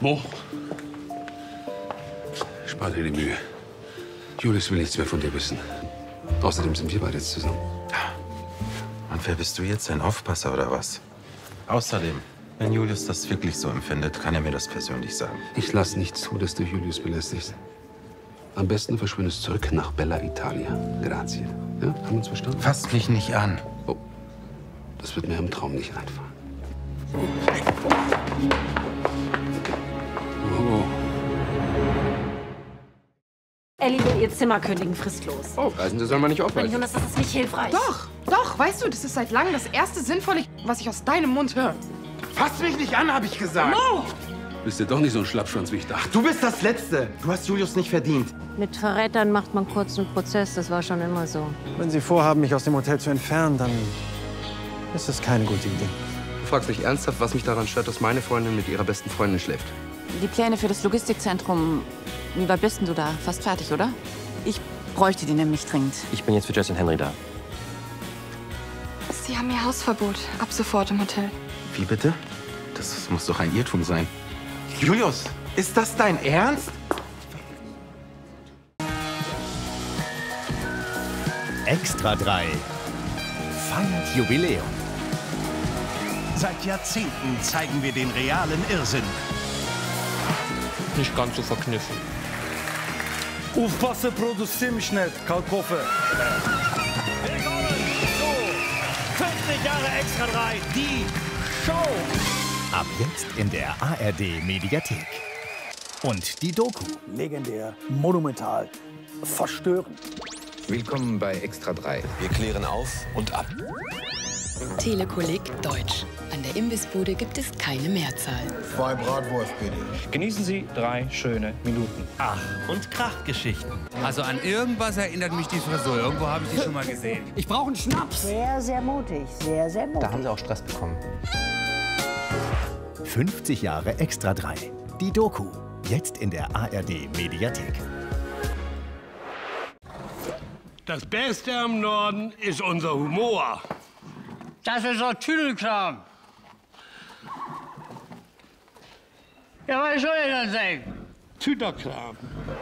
Mo, spar dir die Mühe. Julius will nichts mehr von dir wissen. Außerdem sind wir beide jetzt zusammen. Und wer bist du jetzt, ein Aufpasser oder was? Außerdem, wenn Julius das wirklich so empfindet, kann er mir das persönlich sagen. Ich lasse nicht zu, dass du Julius belästigst. Am besten verschwindest zurück nach Bella Italia. Grazie. Ja, haben wir uns verstanden? Fasst mich nicht an. Oh, das wird mir im Traum nicht einfallen. Oh. Ellie will ihr Zimmer kündigen, fristlos. Oh, Reisende soll man nicht aufhalten. Jonas, das ist nicht hilfreich. Doch, weißt du, das ist seit langem das erste Sinnvolle, was ich aus deinem Mund höre. Fass mich nicht an, habe ich gesagt. No! Bist du doch nicht so ein Schlappschwanz, wie ich dachte. Du bist das Letzte. Du hast Julius nicht verdient. Mit Verrätern macht man kurz einen Prozess, das war schon immer so. Wenn Sie vorhaben, mich aus dem Hotel zu entfernen, dann ist das keine gute Idee. Du fragst dich ernsthaft, was mich daran stört, dass meine Freundin mit ihrer besten Freundin schläft. Die Pläne für das Logistikzentrum, wie weit bist denn du da? Fast fertig, oder? Ich bräuchte die nämlich dringend. Ich bin jetzt für Jess und Henry da. Sie haben ihr Hausverbot. Ab sofort im Hotel. Wie bitte? Das muss doch ein Irrtum sein. Julius, ist das dein Ernst? Extra 3 feiert Jubiläum. Seit Jahrzehnten zeigen wir den realen Irrsinn. Nicht ganz so verkniffen. Aufpassen, produzier mich nicht, Kalkofe. Willkommen zu 50 Jahre Extra 3, die Show. Ab jetzt in der ARD-Mediathek. Und die Doku. Legendär, monumental, verstörend. Willkommen bei Extra 3. Wir klären auf und ab. Telekolleg Deutsch. An der Imbissbude gibt es keine Mehrzahl. 2 Bratwurst, bitte. Genießen Sie 3 schöne Minuten. Ach und Krachgeschichten. Also an irgendwas erinnert mich die Frisur. Irgendwo habe ich die schon mal gesehen. Ich brauche einen Schnaps. Sehr, sehr mutig. Sehr, sehr mutig. Da haben Sie auch Stress bekommen. 50 Jahre Extra 3. Die Doku. Jetzt in der ARD-Mediathek. Das Beste am Norden ist unser Humor. Das ist doch Tüdelkram. Ja, was soll ich denn sagen? Tüderkram.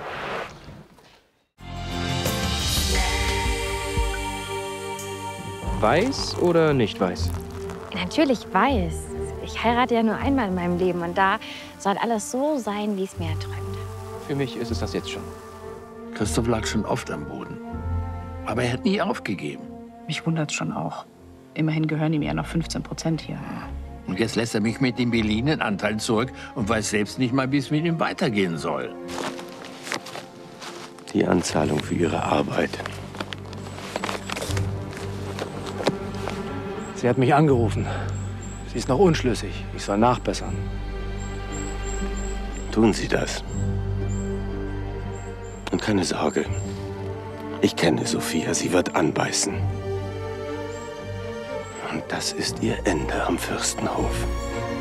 Weiß oder nicht weiß? Natürlich weiß. Ich heirate ja nur einmal in meinem Leben und da soll alles so sein, wie es mir erträumt. Für mich ist es das jetzt schon. Christoph lag schon oft am Boden. Aber er hat nie aufgegeben. Mich wundert's schon auch. Immerhin gehören ihm ja noch 15% hier. Und jetzt lässt er mich mit dem Berlinen-Anteil zurück und weiß selbst nicht mal, wie es mit ihm weitergehen soll. Die Anzahlung für Ihre Arbeit. Sie hat mich angerufen. Sie ist noch unschlüssig. Ich soll nachbessern. Tun Sie das. Und keine Sorge. Ich kenne Sophia. Sie wird anbeißen. Und das ist ihr Ende am Fürstenhof.